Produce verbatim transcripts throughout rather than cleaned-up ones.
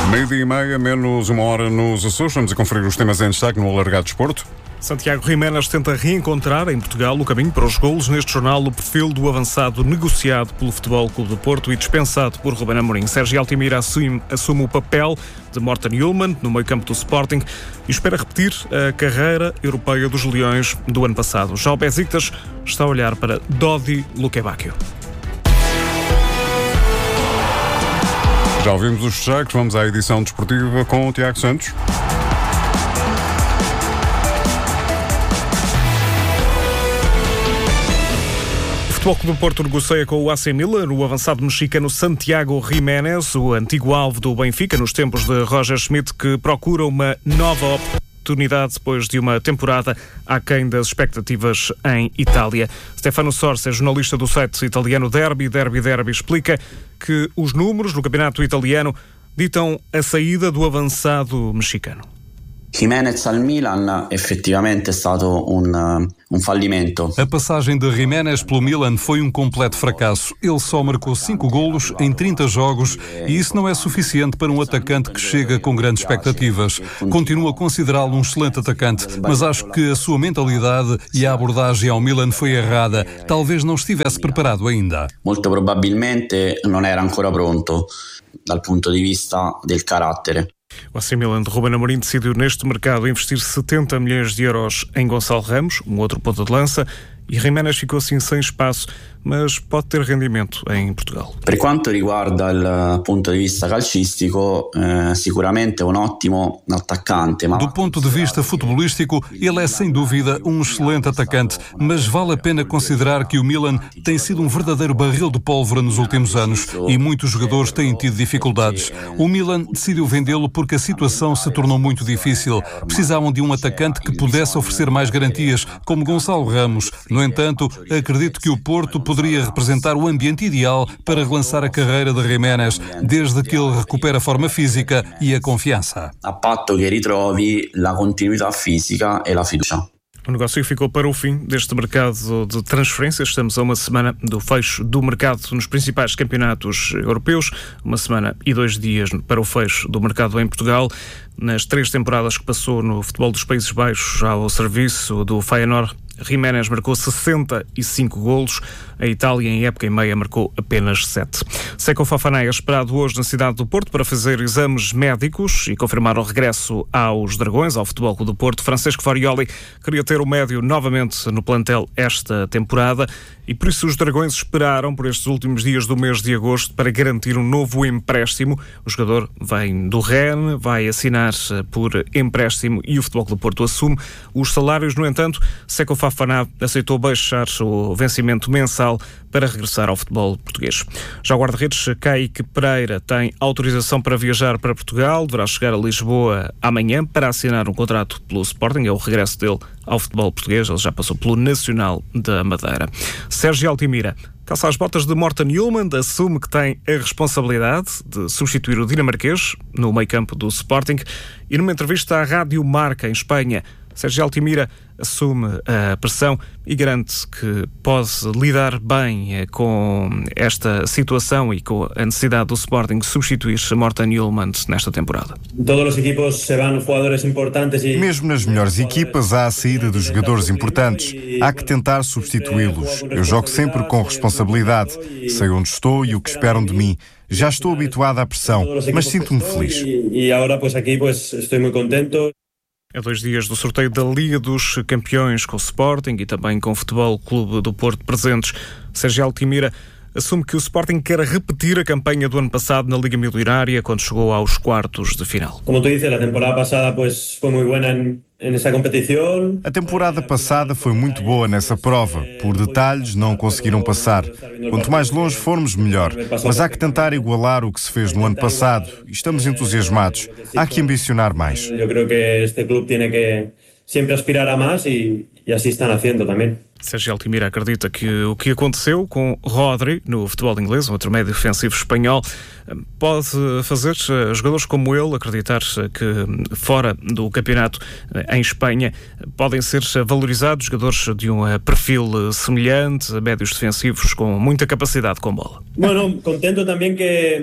Meio-dia e meia, menos uma hora nos Açores. Vamos a conferir os temas em destaque no Alargado Desporto. Santiago Giménez tenta reencontrar em Portugal o caminho para os golos. Neste jornal, o perfil do avançado negociado pelo Futebol Clube do Porto e dispensado por Ruben Amorim. Sérgio Altimira assume, assume o papel de Morten Hjulmand no meio-campo do Sporting e espera repetir a carreira europeia dos Leões do ano passado. Já o Besiktas está a olhar para Dodi Lukebakio. Já ouvimos os destaques, vamos à edição desportiva com o Tiago Santos. O Futebol Clube do Porto negocia com o A C Milan o avançado mexicano Santiago Giménez, o antigo alvo do Benfica nos tempos de Roger Schmidt, que procura uma nova oportunidade depois de uma temporada aquém das expectativas em Itália. Stefano Sorsa, jornalista do site italiano Derby, Derby Derby, explica que os números no campeonato italiano ditam a saída do avançado mexicano. Giménez al Milan effettivamente è stato un, un fallimento. A passagem de Giménez pelo Milan foi um completo fracasso. Ele só marcou cinco golos em trinta jogos e isso não é suficiente para um atacante que chega com grandes expectativas. Continuo a considerá-lo um excelente atacante, mas acho que a sua mentalidade e a abordagem ao Milan foi errada. Talvez não estivesse preparado ainda. Molto probabilmente non era ancora pronto dal punto di vista del carattere. O A C Milan de Ruben Amorim decidiu neste mercado investir setenta milhões de euros em Gonçalo Ramos, um outro ponta de lança, e Giménez ficou assim sem espaço, mas pode ter rendimento em Portugal. Per quanto riguarda il punto di vista calcistico, eh, sicuramente un ottimo attaccante. Ma... Do ponto de vista futebolístico, ele é sem dúvida um excelente atacante, mas vale a pena considerar que o Milan tem sido um verdadeiro barril de pólvora nos últimos anos e muitos jogadores têm tido dificuldades. O Milan decidiu vendê-lo porque a situação se tornou muito difícil. Precisavam de um atacante que pudesse oferecer mais garantias, como Gonçalo Ramos. No entanto, acredito que o Porto poderia representar o ambiente ideal para relançar a carreira de Giménez, desde que ele recupere a forma física e a confiança. A patto che ritrovi la continuità fisica e la fiducia. O negócio ficou para o fim deste mercado de transferências. Estamos a uma semana do fecho do mercado nos principais campeonatos europeus, uma semana e dois dias para o fecho do mercado em Portugal. Nas três temporadas que passou no futebol dos Países Baixos, ao serviço do Feyenoord, Giménez marcou sessenta e cinco golos. A Itália, em época e meia, marcou apenas sete. Seko Fofana é esperado hoje na cidade do Porto para fazer exames médicos e confirmar o regresso aos Dragões, ao Futebol Clube do Porto. Francesco Farioli queria ter o médio novamente no plantel esta temporada e por isso os Dragões esperaram por estes últimos dias do mês de agosto para garantir um novo empréstimo. O jogador vem do Rennes, vai assinar por empréstimo e o Futebol Clube do Porto assume os salários. No entanto, Seko Fofana aceitou baixar o vencimento mensal para regressar ao futebol português. Já o guarda-redes Kaique Pereira tem autorização para viajar para Portugal, deverá chegar a Lisboa amanhã para assinar um contrato pelo Sporting, é o regresso dele ao futebol português, ele já passou pelo Nacional da Madeira. Sérgio Altimira calça as botas de Morten Hjulmand, assume que tem a responsabilidade de substituir o dinamarquês no meio-campo do Sporting e numa entrevista à Rádio Marca em Espanha, Sérgio Altimira assume a pressão e garante que pode lidar bem com esta situação e com a necessidade do Sporting substituir Morten Hjulmand nesta temporada. Mesmo nas melhores equipas há a saída de jogadores importantes. Há que tentar substituí-los. Eu jogo sempre com responsabilidade. Sei onde estou e o que esperam de mim. Já estou habituado à pressão, mas sinto-me feliz. A dois dias do sorteio da Liga dos Campeões com o Sporting e também com o Futebol Clube do Porto presentes, Sérgio Altimira assume que o Sporting quer repetir a campanha do ano passado na Liga Milionária, quando chegou aos quartos de final. Como tu dizes, a temporada passada pues, foi muito boa nessa competição. A temporada passada foi muito boa nessa prova. Por detalhes, não conseguiram passar. Quanto mais longe formos, melhor. Mas há que tentar igualar o que se fez no ano passado. E estamos entusiasmados. Há que ambicionar mais. Eu creo que este clube tem que sempre aspirar a mais e, e assim estão fazendo também. Sérgio Altimira acredita que o que aconteceu com Rodri no futebol inglês, um outro médio defensivo espanhol, pode fazer jogadores como ele acreditar que fora do campeonato em Espanha podem ser valorizados jogadores de um perfil semelhante, médios defensivos com muita capacidade com bola. Bueno, contento também que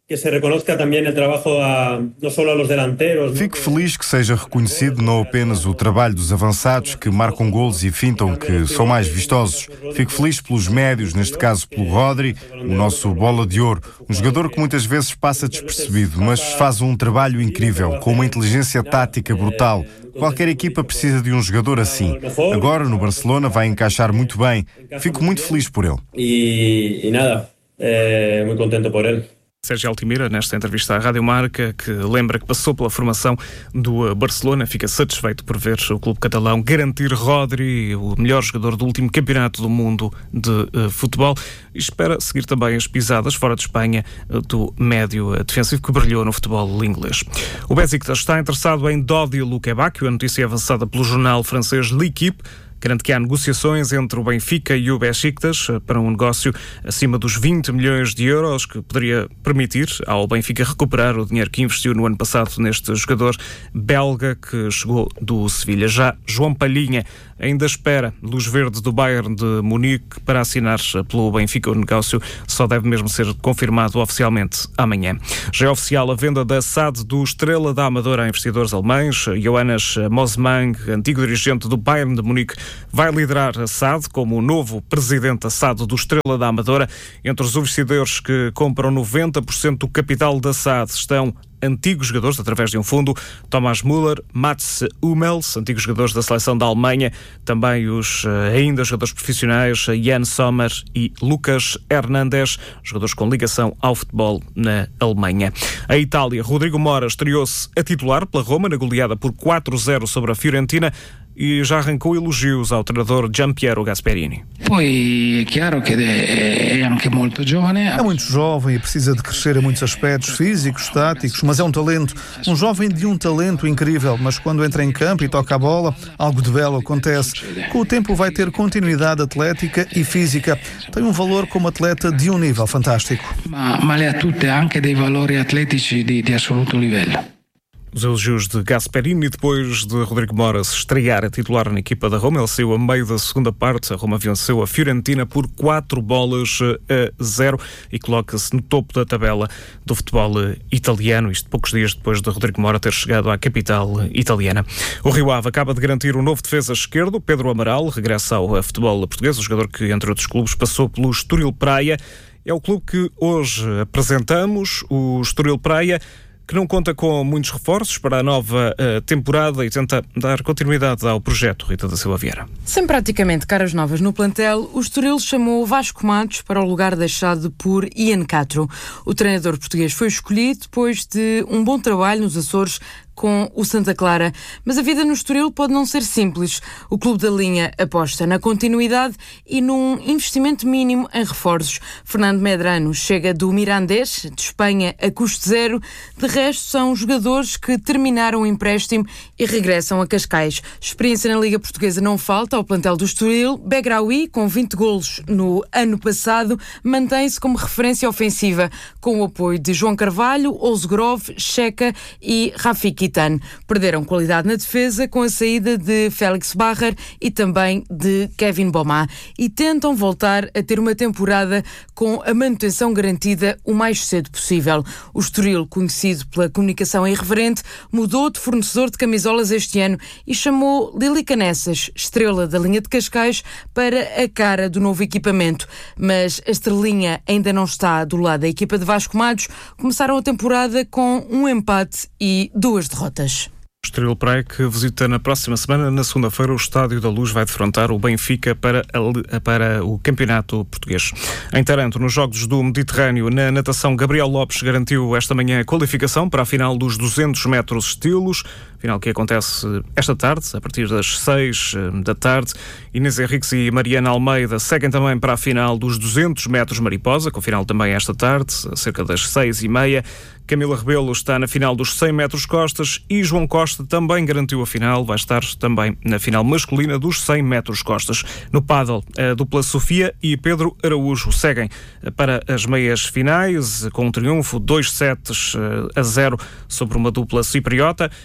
que se reconozca também o trabalho a, não só aos delanteros. Fico feliz que seja reconhecido não apenas o trabalho dos avançados que marcam golos e fintam, que são mais vistosos. Fico feliz pelos médios, neste caso pelo Rodri, o nosso bola de ouro, um jogador que muitas vezes passa despercebido, mas faz um trabalho incrível, com uma inteligência tática brutal. Qualquer equipa precisa de um jogador assim. Agora, no Barcelona, vai encaixar muito bem. Fico muito feliz por ele. E, e nada, é, muito contente por ele. Sérgio Altimira, nesta entrevista à Rádio Marca, que lembra que passou pela formação do Barcelona, fica satisfeito por ver o clube catalão garantir Rodri, o melhor jogador do último campeonato do mundo de uh, futebol, e espera seguir também as pisadas fora de Espanha uh, do médio uh, defensivo que brilhou no futebol inglês. O Besiktas está interessado em Dodi Lukebakio, a notícia é avançada pelo jornal francês L'Équipe. Garante que há negociações entre o Benfica e o Besiktas para um negócio acima dos vinte milhões de euros, que poderia permitir ao Benfica recuperar o dinheiro que investiu no ano passado neste jogador belga que chegou do Sevilha. Já João Palhinha ainda espera luz verde do Bayern de Munique para assinar pelo Benfica. O negócio só deve mesmo ser confirmado oficialmente amanhã. Já é oficial a venda da S A D do Estrela da Amadora a investidores alemães. Johannes Mosmang, antigo dirigente do Bayern de Munique, vai liderar a S A D como o novo presidente da S A D do Estrela da Amadora. Entre os investidores que compram noventa por cento do capital da S A D estão antigos jogadores, através de um fundo, Thomas Müller, Mats Hummels, antigos jogadores da seleção da Alemanha, também os uh, ainda jogadores profissionais Jan Sommer e Lucas Hernandes, jogadores com ligação ao futebol na Alemanha. A Itália, Rodrigo Mora estreou-se a titular pela Roma, na goleada por quatro a zero sobre a Fiorentina, e já arrancou elogios ao treinador Giampiero Gasperini. Poi é claro que é anche muito jovem. É muito jovem e precisa de crescer em muitos aspectos físicos, táticos, mas é um talento. Um jovem de um talento incrível, mas quando entra em campo e toca a bola, algo de belo acontece. Com o tempo vai ter continuidade atlética e física. Tem um valor como atleta de um nível fantástico. Ma, ma le ha tutte anche dei valori atletici di, di assoluto livello. Os elogios de Gasperini depois de Rodrigo Mora se estrear a titular na equipa da Roma. Ele saiu a meio da segunda parte. A Roma venceu a Fiorentina por quatro bolas a zero e coloca-se no topo da tabela do futebol italiano. Isto poucos dias depois de Rodrigo Mora ter chegado à capital italiana. O Rio Ave acaba de garantir um novo defesa esquerdo. Pedro Amaral regressa ao futebol português. O jogador que, entre outros clubes, passou pelo Estoril Praia. É o clube que hoje apresentamos, o Estoril Praia, que não conta com muitos reforços para a nova uh, temporada e tenta dar continuidade ao projeto. Rita da Silva Vieira. Sem praticamente caras novas no plantel, o Estoril chamou Vasco Matos para o lugar deixado por Ian Castro. O treinador português foi escolhido depois de um bom trabalho nos Açores com o Santa Clara, mas a vida no Estoril pode não ser simples. O clube da linha aposta na continuidade e num investimento mínimo em reforços. Fernando Medrano chega do Mirandés, de Espanha, a custo zero. De resto, são jogadores que terminaram o empréstimo e regressam a Cascais. Experiência na Liga Portuguesa não falta ao plantel do Estoril. Begraoui, com vinte golos no ano passado, mantém-se como referência ofensiva, com o apoio de João Carvalho, Ozgrov, Checa e Rafiki. Perderam qualidade na defesa com a saída de Félix Barrer e também de Kevin Bomá e tentam voltar a ter uma temporada com a manutenção garantida o mais cedo possível. O Estoril, conhecido pela comunicação irreverente, mudou de fornecedor de camisolas este ano e chamou Lili Canessas, estrela da linha de Cascais, para a cara do novo equipamento. Mas a estrelinha ainda não está do lado da equipa de Vasco Matos. Começaram a temporada com um empate e duas derrotas. Derrotas. Estoril Praia, que visita na próxima semana, na segunda-feira, o Estádio da Luz vai defrontar o Benfica para, a, para o Campeonato Português. Em Taranto, nos Jogos do Mediterrâneo, na natação, Gabriel Lopes garantiu esta manhã a qualificação para a final dos duzentos metros estilos, final que acontece esta tarde, a partir das seis da tarde. Inês Henriques e Mariana Almeida seguem também para a final dos duzentos metros mariposa, com final também esta tarde, cerca das seis e meia. Camila Rebelo está na final dos cem metros costas e João Costa também garantiu a final, vai estar também na final masculina dos cem metros costas. No pádel, a dupla Sofia e Pedro Araújo seguem para as meias finais, com um triunfo, dois sets a zero sobre uma dupla cipriota. Estão-se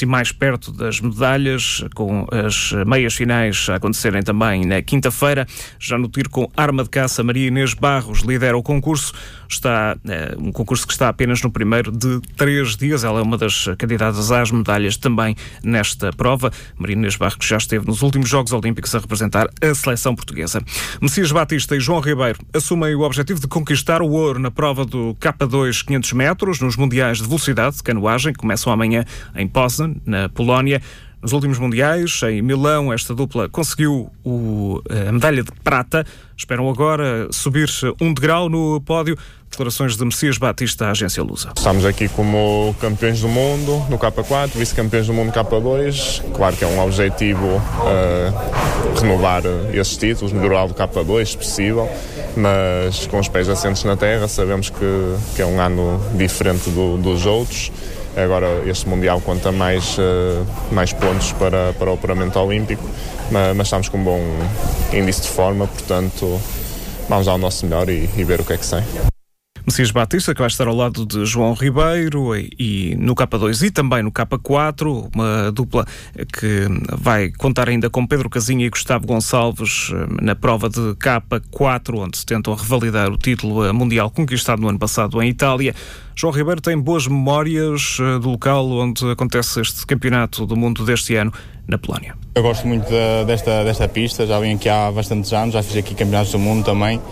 mais perto das medalhas, com as meias finais a acontecerem também na quinta-feira. Já no tiro com arma de caça, Maria Inês Barros lidera o concurso. Está é, um concurso que está apenas no primeiro de três dias. Ela é uma das candidatas às medalhas também nesta prova. Maria Inês Barros já esteve nos últimos Jogos Olímpicos a representar a seleção portuguesa. Messias Batista e João Ribeiro assumem o objetivo de conquistar o ouro na prova do K dois quinhentos metros nos Mundiais de Velocidade de Canoagem, que começam amanhã em Poznan, na Polónia. Nos últimos Mundiais, em Milão, esta dupla conseguiu o, a medalha de prata. Esperam agora subir um degrau no pódio. Declarações de Messias Batista à agência Lusa. Estamos aqui como campeões do mundo no K quatro, vice-campeões do mundo no K dois. Claro que é um objetivo uh, renovar esses títulos, melhorar o do K dois, se possível, mas com os pés assentes na terra, sabemos que, que é um ano diferente do, dos outros. Agora este Mundial conta mais, uh, mais pontos para, para o apuramento olímpico, mas, mas estamos com um bom índice de forma, portanto vamos ao nosso melhor e, e ver o que é que sai. Messias Batista, que vai estar ao lado de João Ribeiro e, e no K dois e também no K quatro, uma dupla que vai contar ainda com Pedro Casinha e Gustavo Gonçalves na prova de K quatro, onde tentam revalidar o título mundial conquistado no ano passado em Itália. João Ribeiro tem boas memórias do local onde acontece este campeonato do mundo deste ano, na Polónia. Eu gosto muito de, desta, desta pista, já vim aqui há bastantes anos, já fiz aqui campeonatos do mundo também,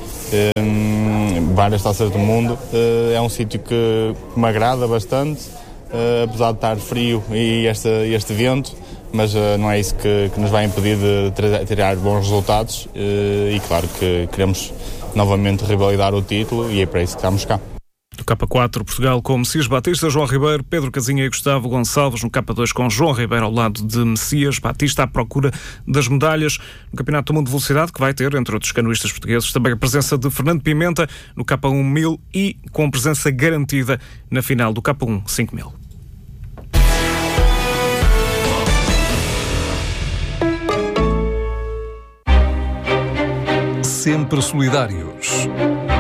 um, várias taças do mundo. Uh, é um sítio que me agrada bastante, uh, apesar de estar frio e este, este vento, mas uh, não é isso que, que nos vai impedir de tra- tirar bons resultados uh, e claro que queremos novamente revalidar o título e é para isso que estamos cá. No K quatro, Portugal com Messias Batista, João Ribeiro, Pedro Casinha e Gustavo Gonçalves. No K dois com João Ribeiro ao lado de Messias Batista, à procura das medalhas no Campeonato do Mundo de Velocidade, que vai ter, entre outros canoístas portugueses, também a presença de Fernando Pimenta no K um mil e com presença garantida na final do K um cinco mil. Sempre solidários.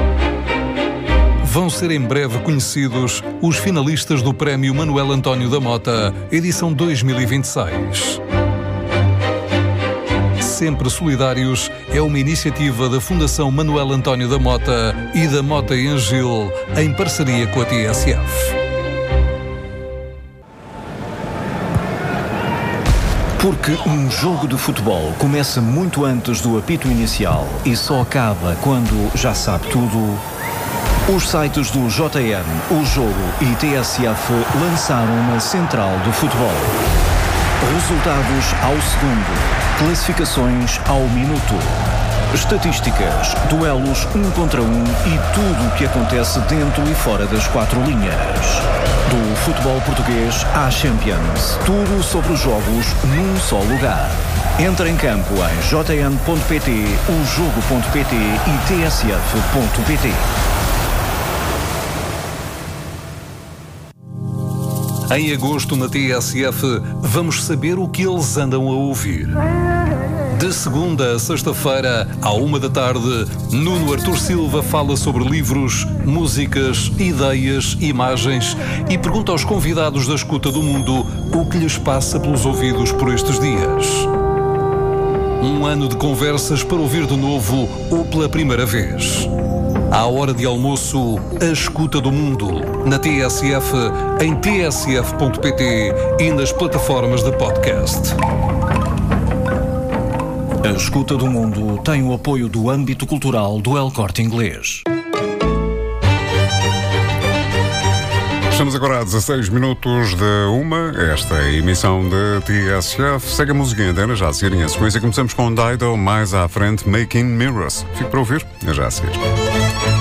Vão ser em breve conhecidos os finalistas do Prémio Manuel António da Mota, edição dois mil e vinte e seis. Sempre Solidários é uma iniciativa da Fundação Manuel António da Mota e da Mota e Angil, em parceria com a T S F. Porque um jogo de futebol começa muito antes do apito inicial e só acaba quando já sabe tudo. Os sites do J N, O Jogo e T S F lançaram uma central do futebol. Resultados ao segundo, classificações ao minuto, estatísticas, duelos um contra um e tudo o que acontece dentro e fora das quatro linhas. Do futebol português à Champions, tudo sobre os jogos num só lugar. Entra em campo em j n ponto p t, o jogo ponto p t e t s f ponto p t. Em agosto, na T S F, vamos saber o que eles andam a ouvir. De segunda a sexta-feira, à uma da tarde, Nuno Artur Silva fala sobre livros, músicas, ideias, imagens e pergunta aos convidados da Escuta do Mundo o que lhes passa pelos ouvidos por estes dias. Um ano de conversas para ouvir de novo ou pela primeira vez. À hora de almoço, a Escuta do Mundo, na T S F, em t s f ponto p t e nas plataformas de podcast. A Escuta do Mundo tem o apoio do âmbito cultural do El Corte Inglês. Estamos agora a dezasseis minutos de uma. Esta é a emissão de T S F. Segue a música em antena, já a seguir. Em sequência, começamos com Dido, mais à frente, Making Mirrors. Fique para ouvir, já a seguir.